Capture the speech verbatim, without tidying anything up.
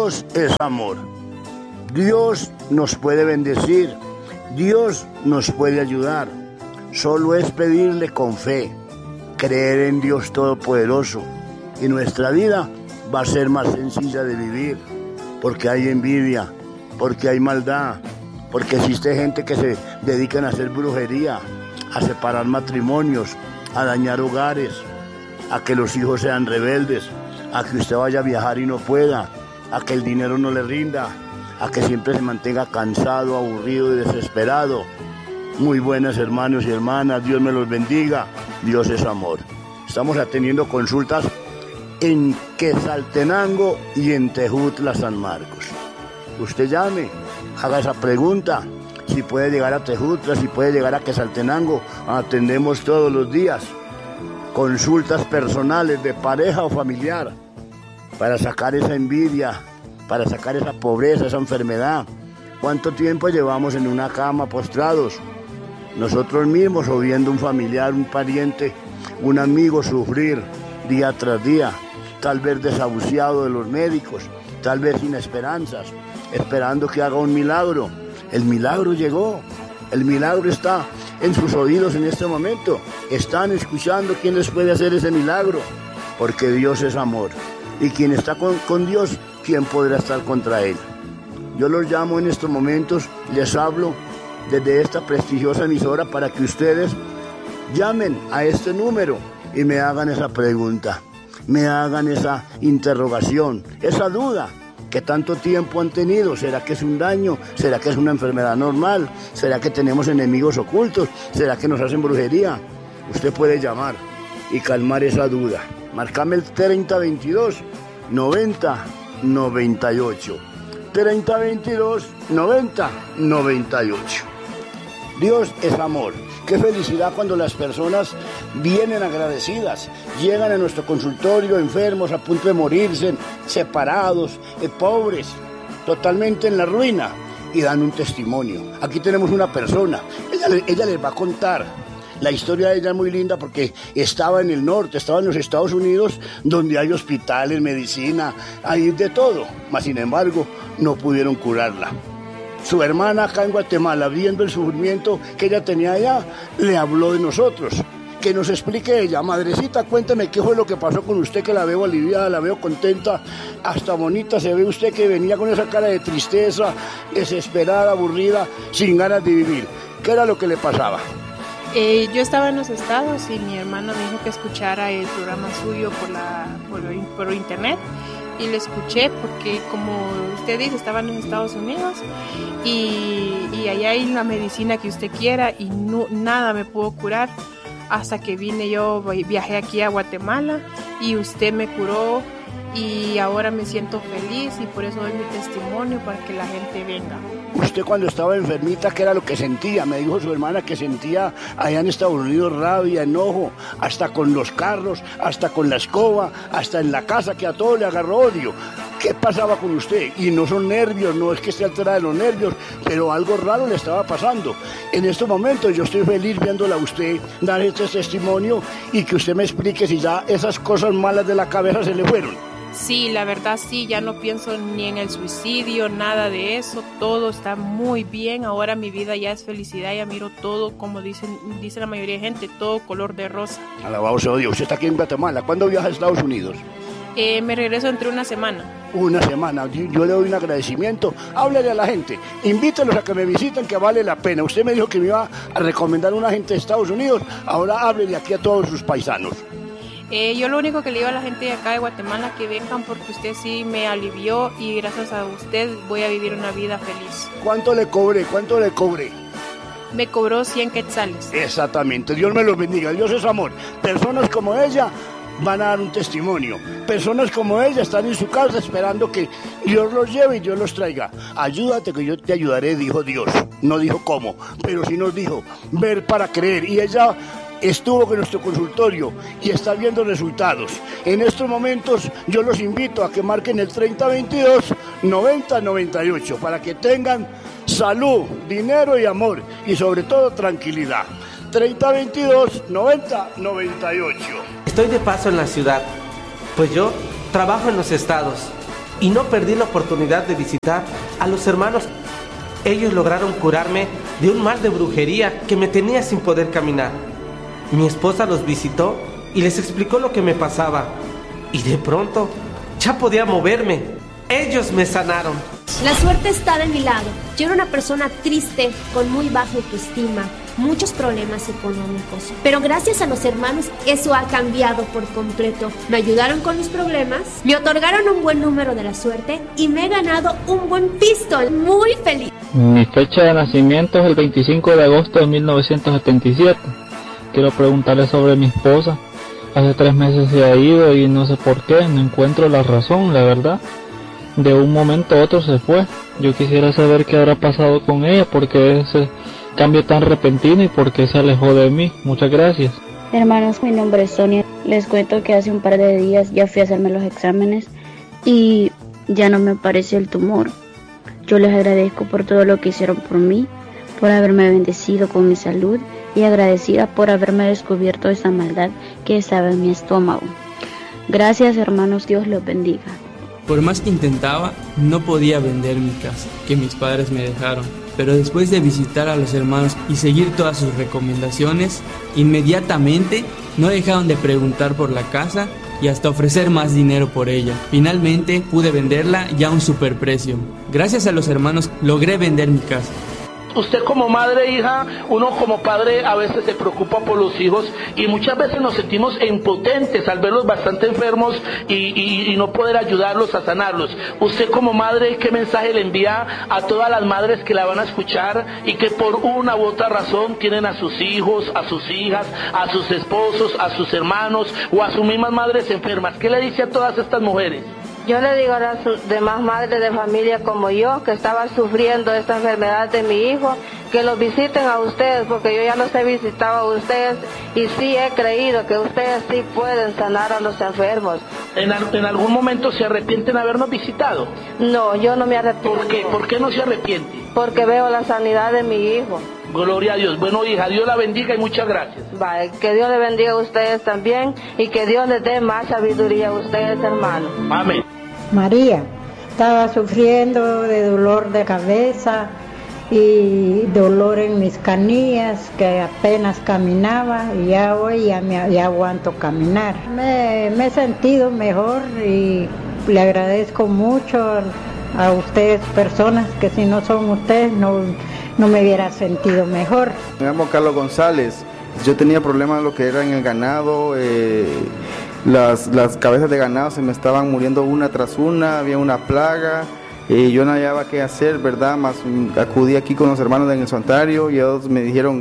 Dios es amor. Dios nos puede bendecir. Dios nos puede ayudar. Solo es pedirle con fe, creer en Dios Todopoderoso. Y nuestra vida va a ser más sencilla de vivir. Porque hay envidia, porque hay maldad, porque existe gente que se dedican a hacer brujería, a separar matrimonios, a dañar hogares, a que los hijos sean rebeldes, a que usted vaya a viajar y no pueda, a que el dinero no le rinda, a que siempre se mantenga cansado, aburrido y desesperado. Muy buenas, hermanos y hermanas, Dios me los bendiga, Dios es amor. Estamos atendiendo consultas en Quetzaltenango y en Tejutla, San Marcos. Usted llame, haga esa pregunta, si puede llegar a Tejutla, si puede llegar a Quetzaltenango, atendemos todos los días. Consultas personales de pareja o familiar, para sacar esa envidia, para sacar esa pobreza, esa enfermedad. ¿Cuánto tiempo llevamos en una cama postrados? Nosotros mismos o viendo un familiar, un pariente, un amigo sufrir día tras día, tal vez desahuciado de los médicos, tal vez sin esperanzas, esperando que haga un milagro. El milagro llegó, el milagro está en sus oídos en este momento. Están escuchando quién les puede hacer ese milagro, porque Dios es amor. Y quien está con, con Dios, ¿quién podrá estar contra Él? Yo los llamo en estos momentos, les hablo desde esta prestigiosa emisora para que ustedes llamen a este número y me hagan esa pregunta, me hagan esa interrogación, esa duda que tanto tiempo han tenido. ¿Será que es un daño? ¿Será que es una enfermedad normal? ¿Será que tenemos enemigos ocultos? ¿Será que nos hacen brujería? Usted puede llamar y calmar esa duda. Marcame el treinta veintidós noventa noventa y ocho. treinta veintidós noventa noventa y ocho. Dios es amor. Qué felicidad cuando las personas vienen agradecidas, llegan a nuestro consultorio enfermos, a punto de morirse, separados, eh, pobres, totalmente en la ruina, y dan un testimonio. Aquí tenemos una persona, ella, ella les va a contar. La historia de ella es muy linda porque estaba en el norte, estaba en los Estados Unidos, donde hay hospitales, medicina, hay de todo, mas sin embargo no pudieron curarla. Su hermana acá en Guatemala, viendo el sufrimiento que ella tenía allá, le habló de nosotros. Que nos explique ella. Madrecita, cuénteme qué fue lo que pasó con usted, que la veo aliviada, la veo contenta, hasta bonita se ve usted, que venía con esa cara de tristeza, desesperada, aburrida, sin ganas de vivir. ¿Qué era lo que le pasaba? Eh, yo estaba en los Estados y mi hermana me dijo que escuchara el programa suyo por, la, por, por internet. Y lo escuché porque, como usted dice, estaba en los Estados Unidos y, y allá hay la medicina que usted quiera y no, nada me pudo curar hasta que vine yo, viajé aquí a Guatemala y usted me curó y ahora me siento feliz y por eso doy mi testimonio para que la gente venga. Usted cuando estaba enfermita, ¿qué era lo que sentía? Me dijo su hermana que sentía allá en Estados Unidos rabia, enojo, hasta con los carros, hasta con la escoba, hasta en la casa, que a todo le agarró odio. ¿Qué pasaba con usted? Y no son nervios, no es que esté alterada de los nervios, pero algo raro le estaba pasando. En estos momentos yo estoy feliz viéndola a usted dar este testimonio y que usted me explique si ya esas cosas malas de la cabeza se le fueron. Sí, la verdad sí, ya no pienso ni en el suicidio, nada de eso, todo está muy bien, ahora mi vida ya es felicidad, ya miro todo, como dicen, dice la mayoría de gente, todo color de rosa. Alabado sea Dios. Usted está aquí en Guatemala, ¿cuándo viaja a Estados Unidos? Eh, me regreso entre una semana. Una semana, yo le doy un agradecimiento, háblele a la gente, invítelos a que me visiten, que vale la pena. Usted me dijo que me iba a recomendar a una gente de Estados Unidos, ahora háblele aquí a todos sus paisanos. Eh, yo lo único que le digo a la gente de acá de Guatemala, que vengan porque usted sí me alivió y gracias a usted voy a vivir una vida feliz. ¿Cuánto le cobré? ¿Cuánto le cobré? Me cobró cien quetzales. Exactamente, Dios me los bendiga, Dios es amor. Personas como ella van a dar un testimonio. Personas como ella están en su casa esperando que Dios los lleve y Dios los traiga. Ayúdate que yo te ayudaré, dijo Dios. No dijo cómo, pero sí nos dijo ver para creer. Y ella estuvo con nuestro consultorio y está viendo resultados. En estos momentos yo los invito a que marquen el treinta veintidós noventa noventa y ocho para que tengan salud, dinero y amor y sobre todo tranquilidad. treinta veintidós noventa noventa y ocho. Estoy de paso en la ciudad, pues yo trabajo en los estados y no perdí la oportunidad de visitar a los hermanos. Ellos lograron curarme de un mal de brujería que me tenía sin poder caminar. Mi esposa los visitó y les explicó lo que me pasaba. Y de pronto, ya podía moverme. Ellos me sanaron. La suerte está de mi lado. Yo era una persona triste, con muy baja autoestima, muchos problemas económicos. Pero gracias a los hermanos, eso ha cambiado por completo. Me ayudaron con mis problemas, me otorgaron un buen número de la suerte y me he ganado un buen pistol. Muy feliz. Mi fecha de nacimiento es el veinticinco de agosto de mil novecientos setenta y siete. Quiero preguntarle sobre mi esposa. Hace tres meses se ha ido y no sé por qué, no encuentro la razón, la verdad. De un momento a otro se fue. Yo quisiera saber qué habrá pasado con ella, porque ese cambio tan repentino y por qué se alejó de mí. Muchas gracias. Hermanos, mi nombre es Sonia. Les cuento que hace un par de días ya fui a hacerme los exámenes y ya no me aparece el tumor. Yo les agradezco por todo lo que hicieron por mí, por haberme bendecido con mi salud y agradecida por haberme descubierto esa maldad que estaba en mi estómago. Gracias, hermanos, Dios los bendiga. Por más que intentaba, no podía vender mi casa, que mis padres me dejaron. Pero después de visitar a los hermanos y seguir todas sus recomendaciones, inmediatamente no dejaron de preguntar por la casa y hasta ofrecer más dinero por ella. Finalmente pude venderla ya a un superprecio. Gracias a los hermanos logré vender mi casa. Usted como madre, hija, uno como padre a veces se preocupa por los hijos y muchas veces nos sentimos impotentes al verlos bastante enfermos y, y, y no poder ayudarlos a sanarlos. Usted como madre, ¿qué mensaje le envía a todas las madres que la van a escuchar y que por una u otra razón tienen a sus hijos, a sus hijas, a sus esposos, a sus hermanos o a sus mismas madres enfermas? ¿Qué le dice a todas estas mujeres? Yo le digo a las demás madres de familia como yo, que estaban sufriendo esta enfermedad de mi hijo, que los visiten a ustedes, porque yo ya los he visitado a ustedes y sí he creído que ustedes sí pueden sanar a los enfermos. ¿En, en algún momento se arrepienten de habernos visitado? No, yo no me arrepiento. ¿Por qué? ¿Por qué no se arrepiente? Porque veo la sanidad de mi hijo. Gloria a Dios. Bueno, hija, Dios la bendiga y muchas gracias. Vale, que Dios le bendiga a ustedes también y que Dios les dé más sabiduría a ustedes, hermanos. Amén. María, estaba sufriendo de dolor de cabeza y dolor en mis canillas, que apenas caminaba, y ya hoy ya, me, ya aguanto caminar. Me, me he sentido mejor y le agradezco mucho a ustedes, personas que si no son ustedes no, no me hubiera sentido mejor. Me llamo Carlos González. Yo tenía problemas en lo que era en el ganado, eh, las, las cabezas de ganado se me estaban muriendo una tras una, había una plaga, y yo no hallaba qué hacer, ¿verdad? Más acudí aquí con los hermanos en el santuario y ellos me dijeron